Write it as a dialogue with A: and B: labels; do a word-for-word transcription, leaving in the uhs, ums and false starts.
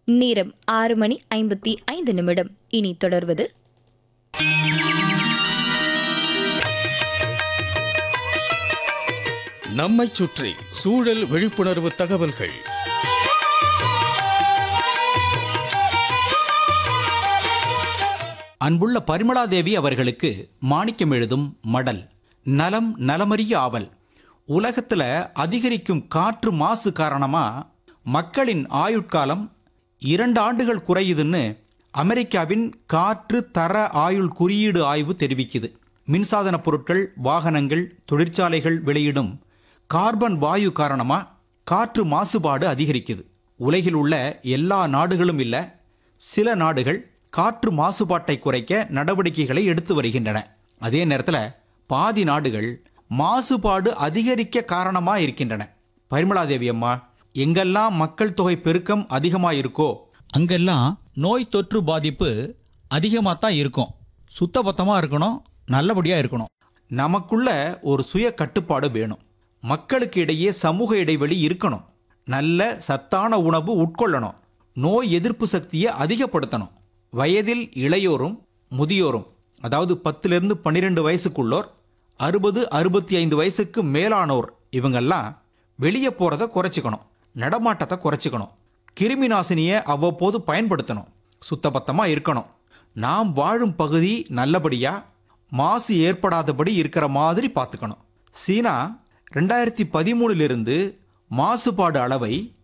A: நேரம் ஆறு மணி ஐம்பத்தி ஐந்து நிமிடம். இனி தொடர்வது
B: நம்மைச் சுற்றி சூழல் விழிப்புணர்வு தகவல்கள்.
C: அன்புள்ள பரிமளாதேவி அவர்களுக்கு மாணிக்கம் எழுதும் மடல். நலம் நலமறிய ஆவல். உலகத்தில் அதிகரிக்கும் காற்று மாசு காரணமாக மக்களின் ஆயுட்காலம் இரண்டு ஆண்டுகள் குறையுதுன்னு அமெரிக்காவின் காற்று தர ஆயுள் குறியீடு ஆய்வு தெரிவிக்குது. மின்சாதன பொருட்கள், வாகனங்கள், தொழிற்சாலைகள் வெளியிடும் கார்பன் வாயு காரணமாக காற்று மாசுபாடு அதிகரிக்குது. உலகில் உள்ள எல்லா நாடுகளும் இல்லை, சில நாடுகள் காற்று மாசுபாட்டை குறைக்க நடவடிக்கைகளை எடுத்து வருகின்றன. அதே நேரத்தில் பாதி நாடுகள் மாசுபாடு அதிகரிக்க காரணமாக இருக்கின்றன. பரிமளாதேவி அம்மா, எங்கெல்லாம் மக்கள் தொகை பெருக்கம் அதிகமாக இருக்கோ
D: அங்கெல்லாம் நோய் தொற்று பாதிப்பு அதிகமாக தான் இருக்கும். சுத்தபத்தமாக இருக்கணும், நல்லபடியாக இருக்கணும்.
C: நமக்குள்ள ஒரு சுய கட்டுப்பாடு வேணும். மக்களுக்கு இடையே சமூக இடைவெளி இருக்கணும். நல்ல சத்தான உணவு உட்கொள்ளணும். நோய் எதிர்ப்பு சக்தியை அதிகப்படுத்தணும். வயதில் இளையோரும் முதியோரும், அதாவது பத்துலேருந்து பன்னிரெண்டு வயசுக்குள்ளோர், அறுபது அறுபத்தி ஐந்து வயசுக்கு மேலானோர், இவங்கெல்லாம் வெளியே போகிறத குறைச்சிக்கணும். நடமாட்டத்தை குறைச்சிக்கணும். கிருமி நாசினியை அவ்வப்போது பயன்படுத்தணும். சுத்தபத்தமாக இருக்கணும். நாம் வாழும் பகுதி நல்லபடியாக மாசு ஏற்படாதபடி இருக்கிற மாதிரி பார்த்துக்கணும். சீனா ரெண்டாயிரத்தி பதிமூணுலிருந்து மாசுபாடு அளவை